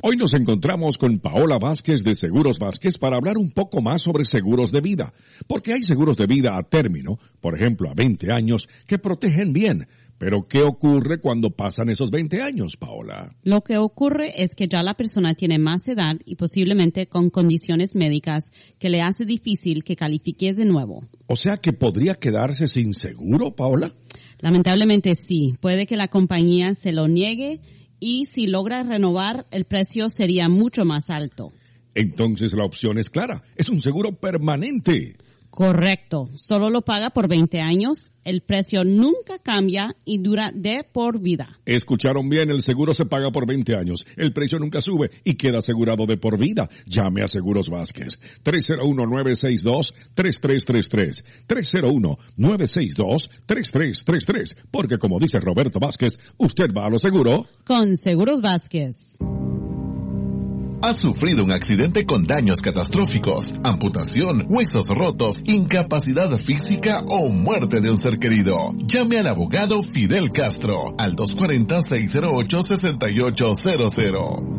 Hoy nos encontramos con Paola Vázquez de Seguros Vázquez para hablar un poco más sobre seguros de vida. Porque hay seguros de vida a término, por ejemplo a 20 años, que protegen bien. Pero ¿qué ocurre cuando pasan esos 20 años, Paola? Lo que ocurre es que ya la persona tiene más edad y posiblemente con condiciones médicas que le hace difícil que califique de nuevo. O sea que podría quedarse sin seguro, Paola. Lamentablemente sí. Puede que la compañía se lo niegue y si logra renovar, el precio sería mucho más alto. Entonces la opción es clara. Es un seguro permanente. Correcto. Solo lo paga por 20 años. El precio nunca cambia y dura de por vida. Escucharon bien, el seguro se paga por 20 años. El precio nunca sube y queda asegurado de por vida. Llame a Seguros Vázquez. 301-962-3333. 301-962-3333. Porque como dice Roberto Vázquez, usted va a lo seguro. Con Seguros Vázquez. ¿Has sufrido un accidente con daños catastróficos, amputación, huesos rotos, incapacidad física o muerte de un ser querido? Llame al abogado Fidel Castro al 240-608-6800.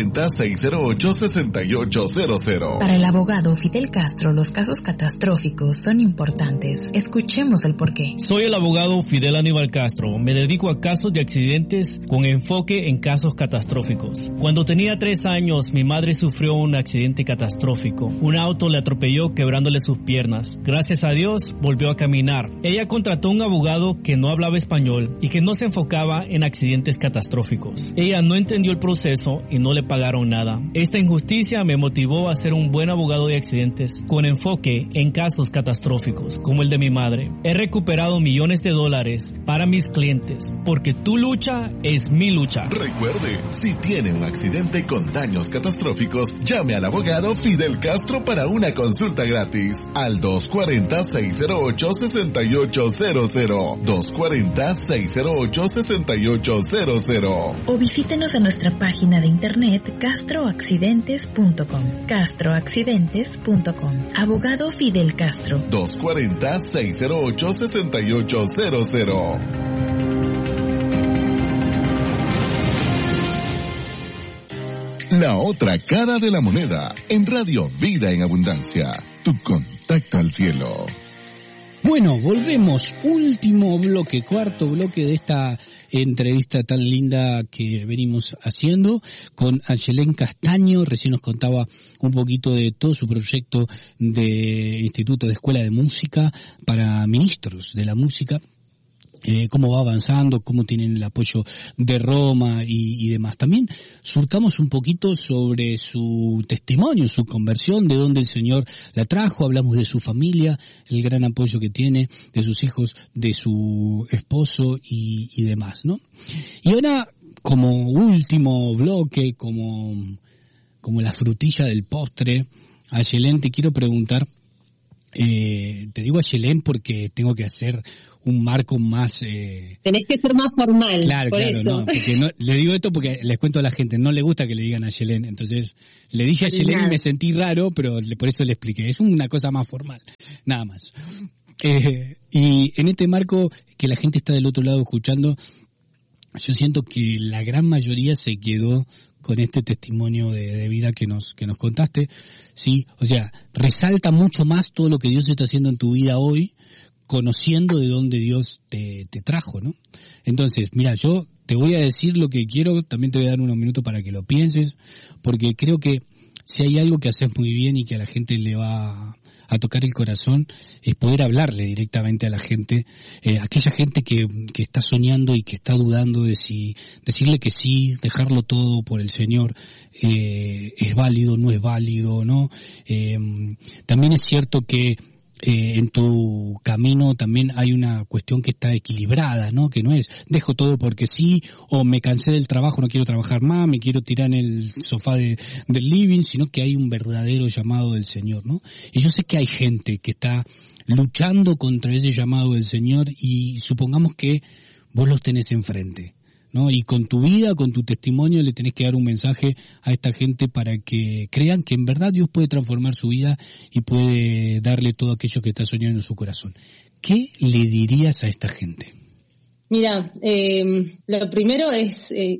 240-608-6800. Para el abogado Fidel Castro, los casos catastróficos son importantes. Escuchemos el porqué. Soy el abogado Fidel Aníbal Castro. Me dedico a casos de accidentes con enfoque en casos catastróficos. Cuando tenía 3 años, mi madre sufrió un accidente catastrófico. Un auto le atropelló quebrándole sus piernas. Gracias a Dios, volvió a caminar. Ella contrató un abogado que no hablaba español y que no se enfocaba en accidentes catastróficos. Ella no entendió el proceso y no le pagaron nada. Esta injusticia me motivó a ser un buen abogado de accidentes con enfoque en casos catastróficos, como el de mi madre. He recuperado millones de dólares para mis clientes, porque tu lucha es mi lucha. Recuerde, si tiene un accidente con daños catastróficos, llame al abogado Fidel Castro para una consulta gratis al 240-608-6800. 240-608-6800. O visítenos en nuestra página de internet castroaccidentes.com. castroaccidentes.com. Abogado Fidel Castro. 240-608-6800. La otra cara de la moneda en Radio Vida en Abundancia. Tu contacto al cielo. Bueno, volvemos. Último bloque, cuarto bloque de esta entrevista tan linda que venimos haciendo con Ayelén Castaño. Recién nos contaba un poquito de todo su proyecto de Instituto de Escuela de Música para ministros de la música. Cómo va avanzando, cómo tienen el apoyo de Roma y demás. También surcamos un poquito sobre su testimonio, su conversión, de dónde el Señor la trajo. Hablamos de su familia, el gran apoyo que tiene, de sus hijos, de su esposo y demás, ¿no? Y ahora, como último bloque, como la frutilla del postre, Ayelén, te quiero preguntar, te digo Ayelén porque tengo que hacer un marco más... Tenés que ser más formal, claro, por claro, eso. No, porque no, le digo esto porque les cuento a la gente, no le gusta que le digan a Ayelén, entonces le dije a Ayelén y me sentí raro, pero por eso le expliqué, es una cosa más formal, nada más. Y en este marco que la gente está del otro lado escuchando, yo siento que la gran mayoría se quedó con este testimonio de vida que nos contaste, sí, o sea, resalta mucho más todo lo que Dios está haciendo en tu vida hoy, conociendo de dónde Dios te trajo, ¿no? Entonces, mira, yo te voy a decir lo que quiero, también te voy a dar unos minutos para que lo pienses, porque creo que si hay algo que haces muy bien y que a la gente le va a tocar el corazón, es poder hablarle directamente a la gente, aquella gente que está soñando y que está dudando de si decirle que sí, dejarlo todo por el Señor, es válido, no es válido, ¿no? También es cierto que en tu camino también hay una cuestión que está equilibrada, ¿no? Que no es dejo todo porque sí, o me cansé del trabajo, no quiero trabajar más, me quiero tirar en el sofá del living, sino que hay un verdadero llamado del Señor, ¿no? Y yo sé que hay gente que está luchando contra ese llamado del Señor y supongamos que vos los tenés enfrente, ¿no? Y con tu vida, con tu testimonio le tenés que dar un mensaje a esta gente para que crean que en verdad Dios puede transformar su vida y puede darle todo aquello que está soñando en su corazón. ¿Qué le dirías a esta gente? Mira, lo primero es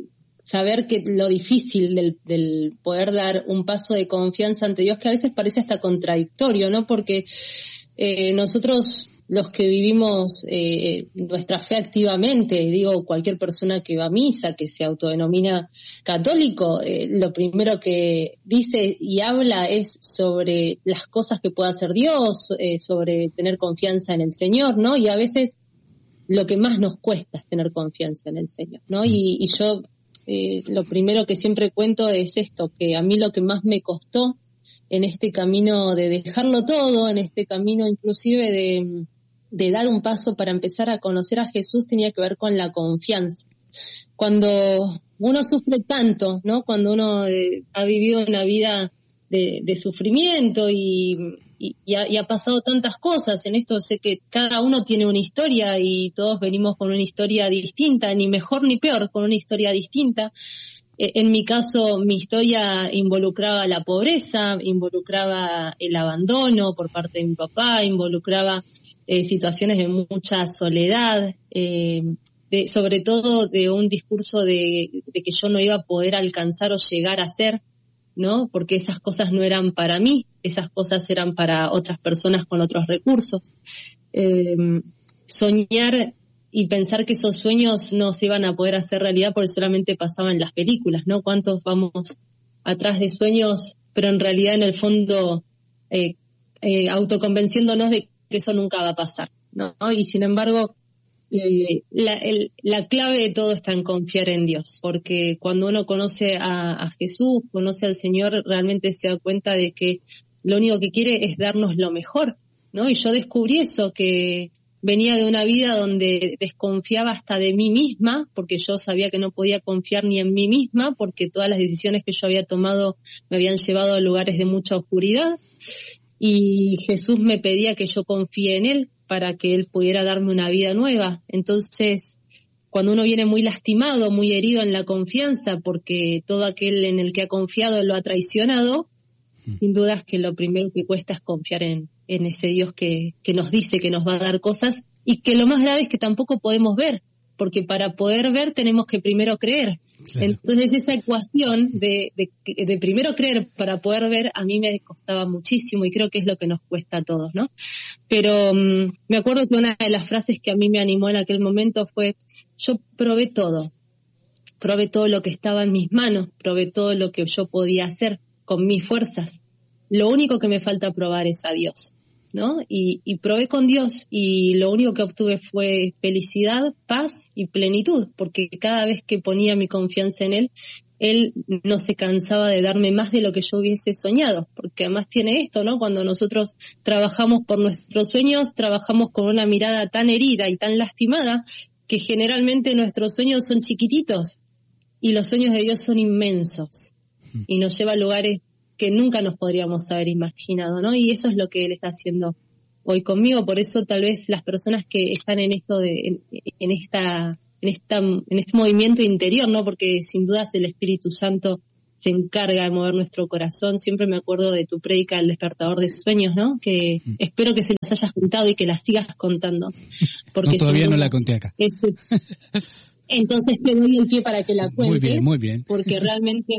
saber que lo difícil del poder dar un paso de confianza ante Dios, que a veces parece hasta contradictorio, ¿no? Porque nosotros, los que vivimos nuestra fe activamente, digo, cualquier persona que va a misa, que se autodenomina católico, lo primero que dice y habla es sobre las cosas que puede hacer Dios, sobre tener confianza en el Señor, ¿no? Y a veces lo que más nos cuesta es tener confianza en el Señor, ¿no? Y yo lo primero que siempre cuento es esto, que a mí lo que más me costó en este camino de dejarlo todo, en este camino inclusive de dar un paso para empezar a conocer a Jesús, tenía que ver con la confianza. Cuando uno sufre tanto, ¿no? Cuando uno ha vivido una vida de sufrimiento y ha pasado tantas cosas en esto, sé que cada uno tiene una historia y todos venimos con una historia distinta, ni mejor ni peor, con una historia distinta. En mi caso, mi historia involucraba la pobreza, involucraba el abandono por parte de mi papá, involucraba situaciones de mucha soledad, sobre todo de un discurso de que yo no iba a poder alcanzar o llegar a ser, ¿no? Porque esas cosas no eran para mí, esas cosas eran para otras personas con otros recursos. Soñar y pensar que esos sueños no se iban a poder hacer realidad porque solamente pasaban en las películas, ¿no? ¿Cuántos vamos atrás de sueños, pero en realidad en el fondo autoconvenciéndonos de que eso nunca va a pasar, ¿no? Y sin embargo, la clave de todo está en confiar en Dios, porque cuando uno conoce a Jesús, conoce al Señor, realmente se da cuenta de que lo único que quiere es darnos lo mejor, ¿no? Y yo descubrí eso, que venía de una vida donde desconfiaba hasta de mí misma, porque yo sabía que no podía confiar ni en mí misma, porque todas las decisiones que yo había tomado me habían llevado a lugares de mucha oscuridad, y Jesús me pedía que yo confíe en Él para que Él pudiera darme una vida nueva. Entonces, cuando uno viene muy lastimado, muy herido en la confianza, porque todo aquel en el que ha confiado lo ha traicionado, sin dudas que lo primero que cuesta es confiar en ese Dios que nos dice que nos va a dar cosas, y que lo más grave es que tampoco podemos ver, porque para poder ver tenemos que primero creer. Claro. Entonces esa ecuación de primero creer para poder ver, a mí me costaba muchísimo, y creo que es lo que nos cuesta a todos, ¿no? Pero me acuerdo que una de las frases que a mí me animó en aquel momento fue: yo probé todo lo que estaba en mis manos, probé todo lo que yo podía hacer con mis fuerzas, lo único que me falta probar es a Dios, ¿no? Y probé con Dios, y lo único que obtuve fue felicidad, paz y plenitud, porque cada vez que ponía mi confianza en Él no se cansaba de darme más de lo que yo hubiese soñado, porque además tiene esto, ¿no? Cuando nosotros trabajamos por nuestros sueños, trabajamos con una mirada tan herida y tan lastimada, que generalmente nuestros sueños son chiquititos, y los sueños de Dios son inmensos, y nos lleva a lugares que nunca nos podríamos haber imaginado, ¿no? Y eso es lo que Él está haciendo hoy conmigo. Por eso tal vez las personas que están en esto en este movimiento interior, ¿no? Porque sin dudas el Espíritu Santo se encarga de mover nuestro corazón. Siempre me acuerdo de tu prédica, El despertador de sueños, ¿no? Que espero que se las hayas contado y que las sigas contando. Porque no, todavía no la conté acá. Entonces te doy el pie para que la cuentes. Muy bien. Porque realmente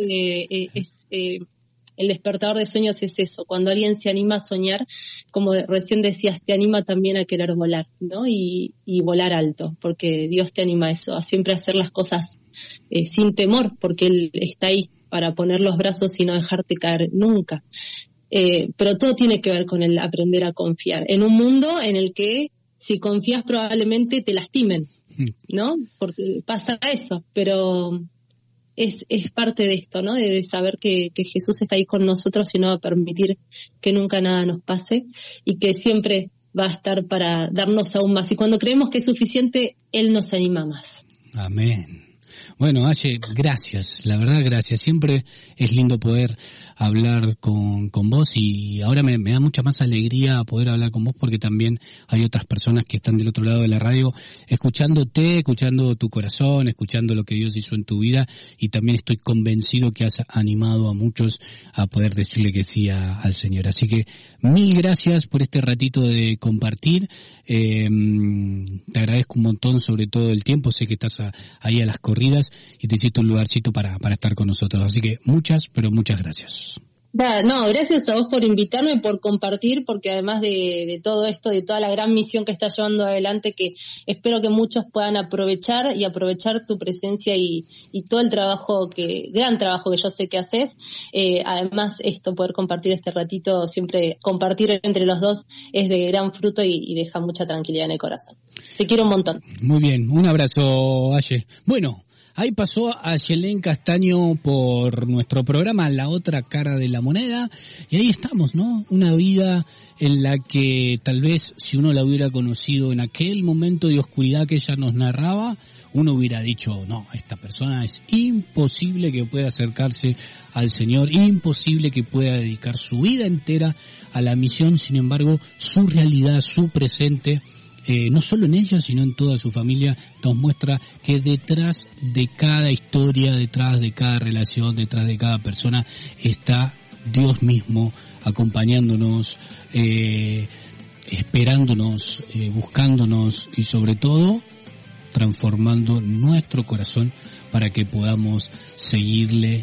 el despertador de sueños es eso. Cuando alguien se anima a soñar, como recién decías, te anima también a querer volar, ¿no? Y volar alto, porque Dios te anima a eso, a siempre hacer las cosas sin temor, porque Él está ahí para poner los brazos y no dejarte caer nunca. Pero todo tiene que ver con el aprender a confiar. En un mundo en el que si confías probablemente te lastimen, ¿no? Porque pasa eso, pero es parte de esto, ¿no? De saber que Jesús está ahí con nosotros y no va a permitir que nunca nada nos pase, y que siempre va a estar para darnos aún más. Y cuando creemos que es suficiente, Él nos anima más. Amén. Bueno, Aye, gracias, la verdad gracias. Siempre es lindo poder hablar con vos, y ahora me da mucha más alegría poder hablar con vos, porque también hay otras personas que están del otro lado de la radio escuchándote, escuchando tu corazón, escuchando lo que Dios hizo en tu vida, y también estoy convencido que has animado a muchos a poder decirle que sí al Señor. Así que mil gracias por este ratito de compartir. Te agradezco un montón, sobre todo el tiempo. Sé que estás ahí a las corridas, horas y te hiciste un lugarcito para estar con nosotros. Así que muchas, pero muchas gracias. No, gracias a vos por invitarme, por compartir, porque además de todo esto, de toda la gran misión que estás llevando adelante, que espero que muchos puedan aprovechar tu presencia y todo el trabajo gran trabajo que yo sé que haces. Además poder compartir este ratito, siempre compartir entre los dos es de gran fruto y deja mucha tranquilidad en el corazón. Te quiero un montón. Muy bien, un abrazo, Aye. Bueno, ahí pasó Ayelén Castaño por nuestro programa La Otra Cara de la Moneda, y ahí estamos, ¿no? Una vida en la que tal vez si uno la hubiera conocido en aquel momento de oscuridad que ella nos narraba, uno hubiera dicho, no, esta persona es imposible que pueda acercarse al Señor, imposible que pueda dedicar su vida entera a la misión. Sin embargo, su realidad, su presente, no solo en ella, sino en toda su familia, nos muestra que detrás de cada historia, detrás de cada relación, detrás de cada persona, está Dios mismo acompañándonos, esperándonos, buscándonos y sobre todo transformando nuestro corazón para que podamos seguirle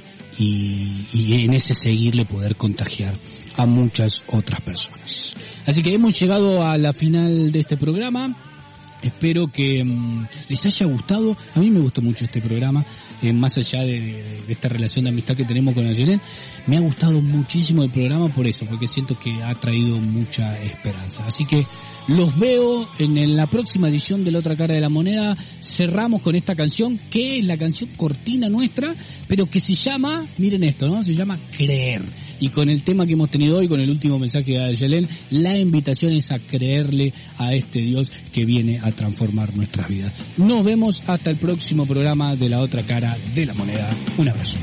y en ese seguirle poder contagiar a muchas otras personas. Así que hemos llegado a la final de este programa. Espero que les haya gustado. A mí me gustó mucho este programa, más allá de esta relación de amistad que tenemos con Ayelén. Me ha gustado muchísimo el programa por eso, porque siento que ha traído mucha esperanza. Así que los veo en la próxima edición de La Otra Cara de la Moneda. Cerramos con esta canción, que es la canción cortina nuestra, pero que se llama, miren esto, ¿no? Se llama Creer. Y con el tema que hemos tenido hoy, con el último mensaje de Ayelén, la invitación es a creerle a este Dios que viene a transformar nuestras vidas. Nos vemos hasta el próximo programa de La Otra Cara de la Moneda. Un abrazo.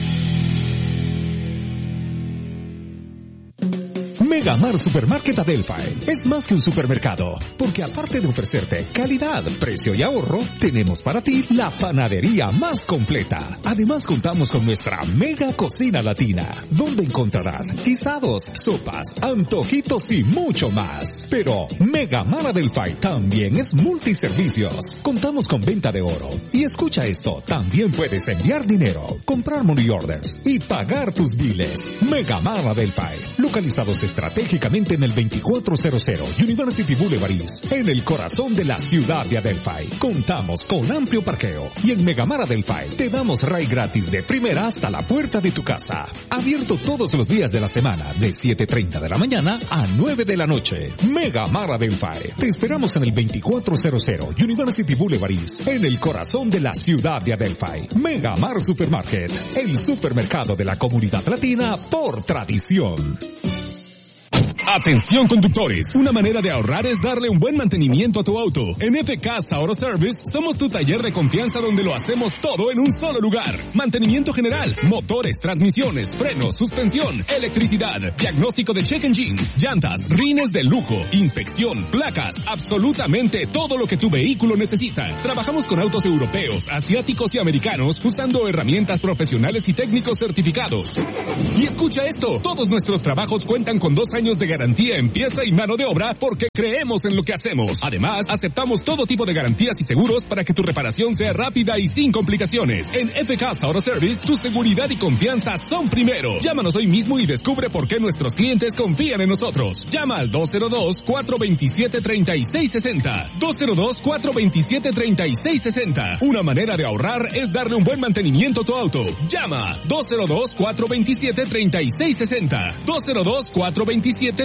Megamar Supermarket Adelphi es más que un supermercado, porque aparte de ofrecerte calidad, precio y ahorro, tenemos para ti la panadería más completa. Además contamos con nuestra mega cocina latina, donde encontrarás guisados, sopas, antojitos y mucho más. Pero Megamar Adelphi también es multiservicios. Contamos con venta de oro. Y escucha esto, también puedes enviar dinero, comprar money orders y pagar tus biles. Megamar Adelphi, localizados estratégicamente en el 2400 University Boulevard East, en el corazón de la ciudad de Adelphi. Contamos con amplio parqueo y en Megamar Adelphi te damos ride gratis de primera hasta la puerta de tu casa. Abierto todos los días de la semana de 7:30 de la mañana a 9 de la noche. Megamar Adelphi. Te esperamos en el 2400 University Boulevard East, en el corazón de la ciudad de Adelphi. Megamar Supermarket, el supermercado de la comunidad latina por tradición. Atención conductores, una manera de ahorrar es darle un buen mantenimiento a tu auto. En FK Auto Service somos tu taller de confianza donde lo hacemos todo en un solo lugar. Mantenimiento general, motores, transmisiones, frenos, suspensión, electricidad, diagnóstico de check engine, llantas, rines de lujo, inspección, placas, absolutamente todo lo que tu vehículo necesita. Trabajamos con autos europeos, asiáticos y americanos usando herramientas profesionales y técnicos certificados. Y escucha esto, todos nuestros trabajos cuentan con 2 años de garantía en pieza y mano de obra porque creemos en lo que hacemos. Además, aceptamos todo tipo de garantías y seguros para que tu reparación sea rápida y sin complicaciones. En FK Auto Service, tu seguridad y confianza son primero. Llámanos hoy mismo y descubre por qué nuestros clientes confían en nosotros. Llama al 202-427-3660. 202-427-3660. Una manera de ahorrar es darle un buen mantenimiento a tu auto. Llama 202-427-3660. 202-427-3660.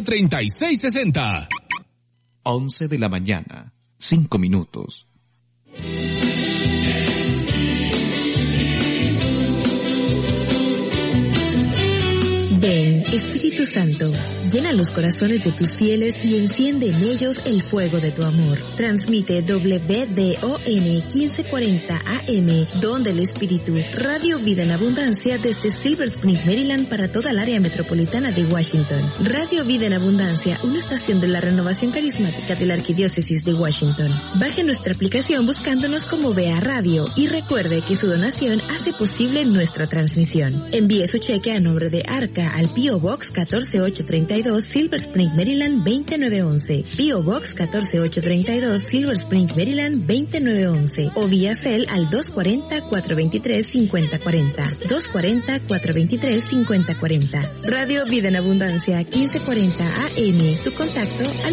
11 de la mañana, 5 minutos. Ven, Espíritu Santo, llena los corazones de tus fieles y enciende en ellos el fuego de tu amor. Transmite WDON 1540 AM, Don del Espíritu, Radio Vida en Abundancia desde Silver Spring, Maryland para toda el área metropolitana de Washington. Radio Vida en Abundancia, una estación de la renovación carismática de la Arquidiócesis de Washington. Baje nuestra aplicación buscándonos como VA Radio y recuerde que su donación hace posible nuestra transmisión. Envíe su cheque a nombre de Arca al P.O. Box 14832, Silver Spring, Maryland 29911. P.O. Box 14832, Silver Spring, Maryland 29911. O vía cel al 240-423-5040. 240-423-5040. Radio Vida en Abundancia 1540 AM. Tu contacto al